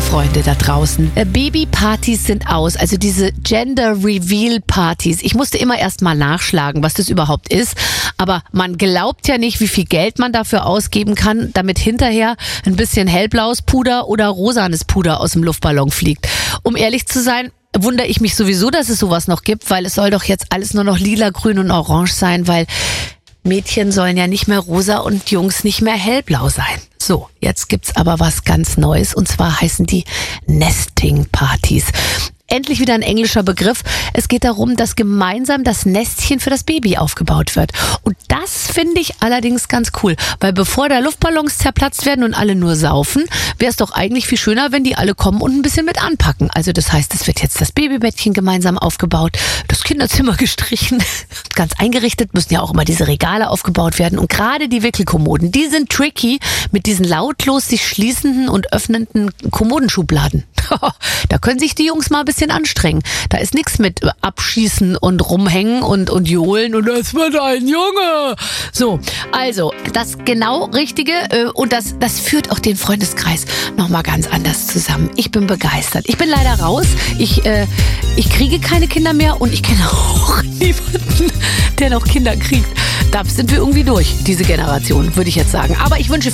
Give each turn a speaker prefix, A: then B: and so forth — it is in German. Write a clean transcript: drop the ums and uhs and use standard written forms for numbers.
A: Freunde da draußen. Babypartys sind aus, also diese Gender-Reveal-Partys. Ich musste immer erst mal nachschlagen, was das überhaupt ist. Aber man glaubt ja nicht, wie viel Geld man dafür ausgeben kann, damit hinterher ein bisschen hellblaues Puder oder rosanes Puder aus dem Luftballon fliegt. Um ehrlich zu sein, wundere ich mich sowieso, dass es sowas noch gibt, weil es soll doch jetzt alles nur noch lila, grün und orange sein, weil Mädchen sollen ja nicht mehr rosa und Jungs nicht mehr hellblau sein. So, jetzt gibt's aber was ganz Neues und zwar heißen die Nesting-Partys. Endlich wieder ein englischer Begriff. Es geht darum, dass gemeinsam das Nestchen für das Baby aufgebaut wird. Und das finde ich allerdings ganz cool, weil bevor da Luftballons zerplatzt werden und alle nur saufen, wäre es doch eigentlich viel schöner, wenn die alle kommen und ein bisschen mit anpacken. Also das heißt, es wird jetzt das Babybettchen gemeinsam aufgebaut, das Kinderzimmer gestrichen, ganz eingerichtet, müssen ja auch immer diese Regale aufgebaut werden. Und gerade die Wickelkommoden, die sind tricky mit diesen lautlos sich schließenden und öffnenden Kommodenschubladen. Da können sich die Jungs mal ein bisschen anstrengen. Da ist nichts mit Abschießen und Rumhängen und Johlen und das wird ein Junge. So, also das genau Richtige und das führt auch den Freundeskreis nochmal ganz anders zusammen. Ich bin begeistert. Ich bin leider raus. Ich kriege keine Kinder mehr und ich kenne auch niemanden, der noch Kinder kriegt. Da sind wir irgendwie durch, diese Generation, würde ich jetzt sagen. Aber ich wünsche